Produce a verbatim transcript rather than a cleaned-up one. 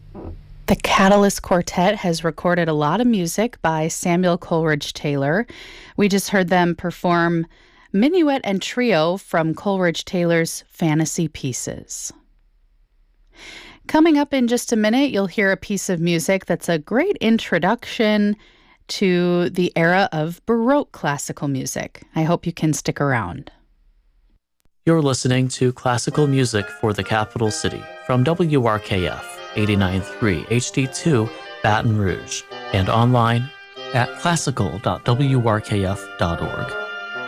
The Catalyst Quartet has recorded a lot of music by Samuel Coleridge Taylor. We just heard them perform Minuet and Trio from Coleridge Taylor's Fantasy Pieces. Coming up in just a minute, you'll hear a piece of music that's a great introduction to the era of Baroque classical music. I hope you can stick around. You're listening to Classical Music for the Capital City from W R K F eighty-nine point three H D two Baton Rouge and online at classical dot w r k f dot org.